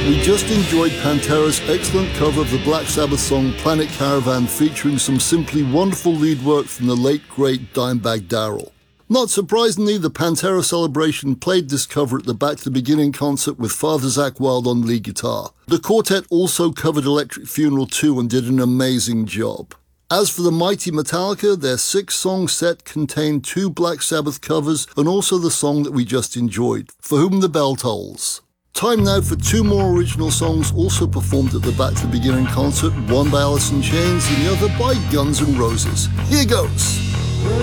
We just enjoyed Pantera's excellent cover of the Black Sabbath song Planet Caravan, featuring some simply wonderful lead work from the late great Dimebag Darrell. Not surprisingly, the Pantera Celebration played this cover at the Back to the Beginning concert with Father Zakk Wylde on lead guitar. The quartet also covered Electric Funeral too and did an amazing job. As for the mighty Metallica, their 6-song set contained 2 Black Sabbath covers and also the song that we just enjoyed, For Whom the Bell Tolls. Time now for 2 more original songs also performed at the Back to the Beginning concert, one by Alice in Chains and the other by Guns N' Roses. Here goes!